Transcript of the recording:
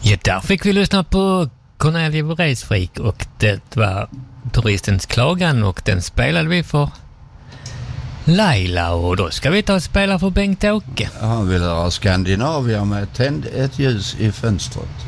Ja, där fick vi lyssna på Cornelia Vreeswijk och det var Turistens klagan och den spelade vi för Laila och då ska vi ta och spela för Bengt-Åke. Han vill höra Skandinavia med Tänd ett ljus i fönstret.